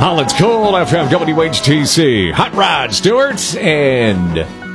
Holland's Cool FM WHTC. Hot Rod Stewart and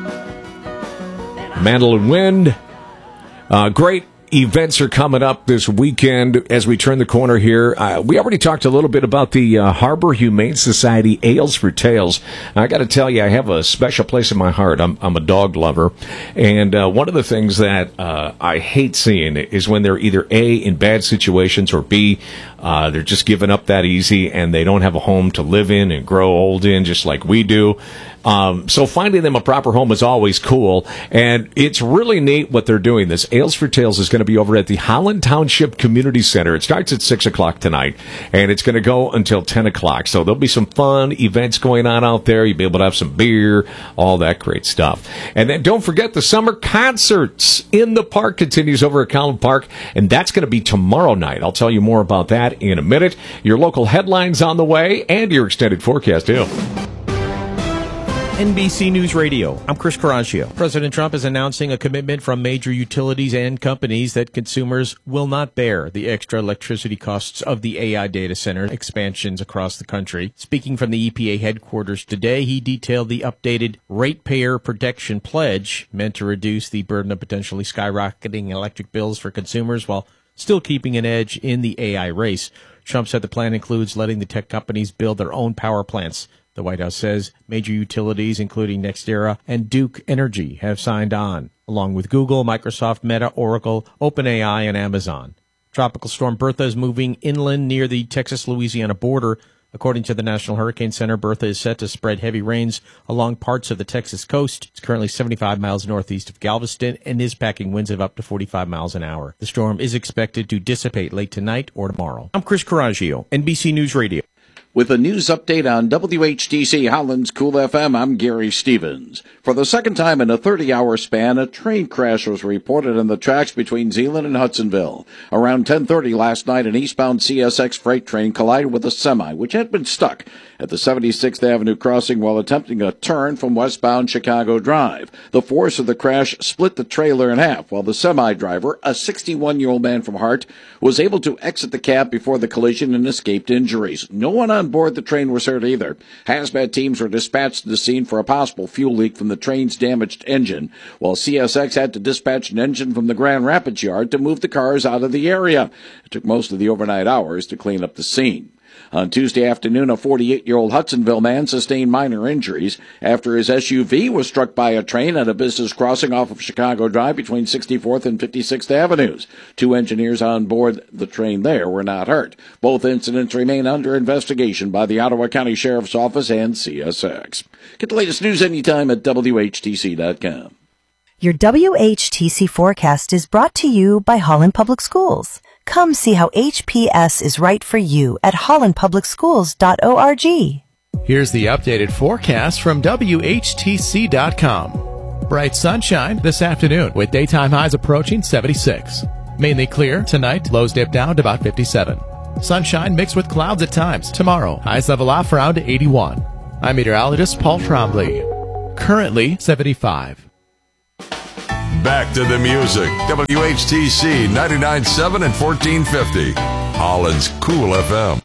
Mandolin Wind. Great events are coming up this weekend as we turn the corner here. We already talked a little bit about the Harbor Humane Society Ales for Tales. I got to tell you, I have a special place in my heart. I'm a dog lover, and one of the things that I hate seeing is when they're either A, in bad situations, or B, they're just giving up that easy and they don't have a home to live in and grow old in just like we do. So finding them a proper home is always cool, and it's really neat what they're doing. This Ales for Tales is going to be over at the Holland Township Community Center. It starts at 6 o'clock tonight, and it's going to go until 10 o'clock. So there'll be some fun events going on out there. You'll be able to have some beer, all that great stuff. And then don't forget the summer concerts in the park continues over at Collin Park, and that's going to be tomorrow night. I'll tell you more about that in a minute. Your local headlines on the way, and your extended forecast, too. NBC News Radio. I'm Chris Coraggio. President Trump is announcing a commitment from major utilities and companies that consumers will not bear the extra electricity costs of the AI data center expansions across the country. Speaking from the EPA headquarters today, he detailed the updated ratepayer protection pledge meant to reduce the burden of potentially skyrocketing electric bills for consumers while still keeping an edge in the AI race. Trump said the plan includes letting the tech companies build their own power plants. The White House says major utilities, including NextEra and Duke Energy, have signed on, along with Google, Microsoft, Meta, Oracle, OpenAI, and Amazon. Tropical storm Bertha is moving inland near the Texas-Louisiana border. According to the National Hurricane Center, Bertha is set to spread heavy rains along parts of the Texas coast. It's currently 75 miles northeast of Galveston and is packing winds of up to 45 miles an hour. The storm is expected to dissipate late tonight or tomorrow. I'm Chris Coraggio, NBC News Radio. With a news update on WHTC Holland's Cool FM, I'm Gary Stevens. For the second time in a 30-hour span, a train crash was reported on the tracks between Zeeland and Hudsonville. Around 10:30 last night, an eastbound CSX freight train collided with a semi, which had been stuck at the 76th Avenue crossing while attempting a turn from westbound Chicago Drive. The force of the crash split the trailer in half, while the semi-driver, a 61-year-old man from Hart, was able to exit the cab before the collision and escaped injuries. No one on board the train was hurt either. Hazmat teams were dispatched to the scene for a possible fuel leak from the train's damaged engine, while CSX had to dispatch an engine from the Grand Rapids yard to move the cars out of the area. It took most of the overnight hours to clean up the scene. On Tuesday afternoon, a 48-year-old Hudsonville man sustained minor injuries after his SUV was struck by a train at a business crossing off of Chicago Drive between 64th and 56th Avenues. 2 engineers on board the train there were not hurt. Both incidents remain under investigation by the Ottawa County Sheriff's Office and CSX. Get the latest news anytime at WHTC.com. Your WHTC forecast is brought to you by Holland Public Schools. Come see how HPS is right for you at hollandpublicschools.org. Here's the updated forecast from WHTC.com. Bright sunshine this afternoon with daytime highs approaching 76. Mainly clear tonight, lows dip down to about 57. Sunshine mixed with clouds at times. Tomorrow, highs level off around 81. I'm meteorologist Paul Trombley. Currently 75. Back to the music. WHTC 99.7 and 1450. Holland's Cool FM.